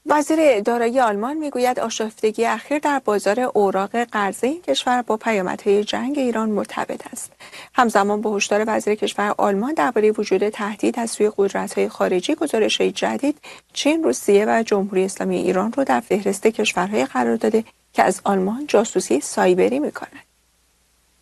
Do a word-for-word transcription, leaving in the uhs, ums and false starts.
وزیر دارایی آلمان میگوید آشفتگی اخیر در بازار اوراق قرضه این کشور با پیامدهای جنگ ایران مرتبط است. همزمان با هشدار وزیر کشور آلمان درباره وجود تهدید از سوی قدرت‌های خارجی، گزارش‌های جدید چین، روسیه و جمهوری اسلامی ایران را در فهرست کشورهای قرار داده که از آلمان جاسوسی سایبری می‌کنند.